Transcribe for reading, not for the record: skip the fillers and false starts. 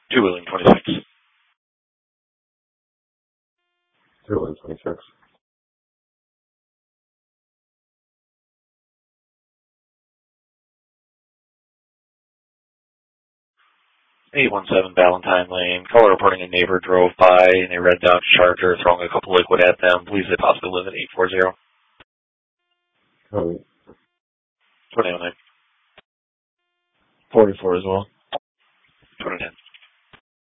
2 Wheeling 26. 2 Wheeling 26. 817 Valentine Lane. Caller reporting a neighbor drove by in a red Dodge Charger throwing a couple liquid at them. Believes they possibly live at 840. Cody. 2009. 44 as well.